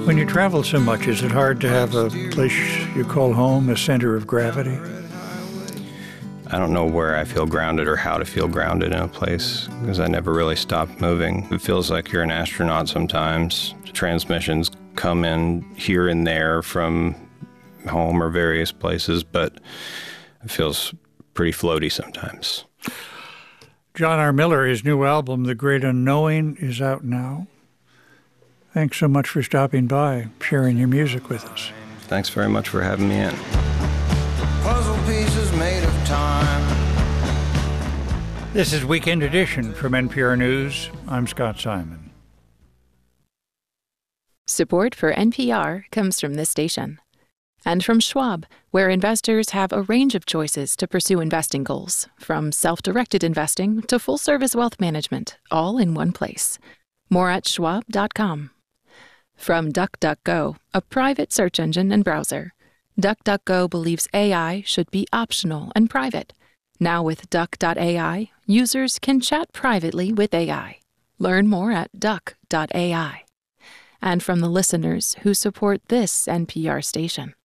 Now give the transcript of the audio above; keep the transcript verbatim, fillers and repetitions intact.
When you travel so much, is it hard to have a place you call home, a center of gravity? I don't know where I feel grounded or how to feel grounded in a place because I never really stopped moving. It feels like you're an astronaut sometimes. Transmissions come in here and there from home or various places, but it feels pretty floaty sometimes. John R. Miller, his new album, The Great Unknowing, is out now. Thanks so much for stopping by, sharing your music with us. Thanks very much for having me in. Puzzle pieces made of time. This is Weekend Edition from N P R News. I'm Scott Simon. Support for N P R comes from this station and from Schwab, where investors have a range of choices to pursue investing goals, from self-directed investing to full-service wealth management, all in one place. More at schwab dot com. From DuckDuckGo, a private search engine and browser. DuckDuckGo believes A I should be optional and private. Now with Duck dot A I, users can chat privately with A I. Learn more at Duck dot A I. And from the listeners who support this N P R station.